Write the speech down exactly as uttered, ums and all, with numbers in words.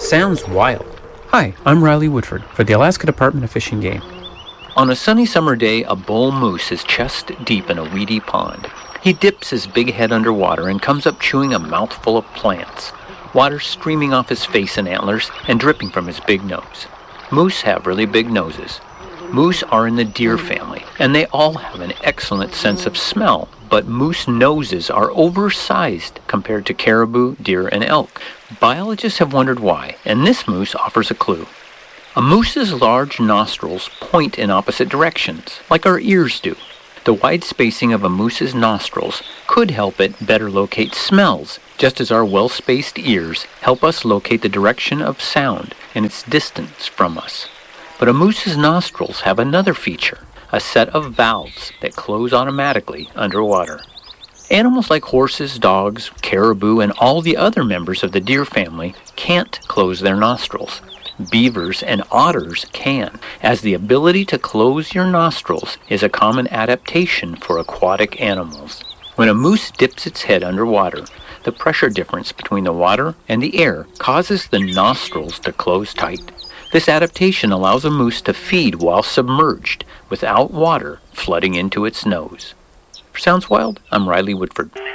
sounds wild. Hi, I'm Riley Woodford for the Alaska Department of Fish and Game. On a sunny summer day, a bull moose is chest deep in a weedy pond. He dips his big head underwater and comes up chewing a mouthful of plants, water streaming off his face and antlers and dripping from his big nose. Moose have really big noses. Moose are in the deer family, and they all have an excellent sense of smell, but moose noses are oversized compared to caribou, deer, and elk. Biologists have wondered why, and this moose offers a clue. A moose's large nostrils point in opposite directions, like our ears do. The wide spacing of a moose's nostrils could help it better locate smells, just as our well-spaced ears help us locate the direction of sound and its distance from us. But a moose's nostrils have another feature, a set of valves that close automatically underwater. Animals like horses, dogs, caribou, and all the other members of the deer family can't close their nostrils. Beavers and otters can, as the ability to close your nostrils is a common adaptation for aquatic animals. When a moose dips its head underwater, the pressure difference between the water and the air causes the nostrils to close tight. This adaptation allows a moose to feed while submerged, without water flooding into its nose. For Sounds Wild, I'm Riley Woodford.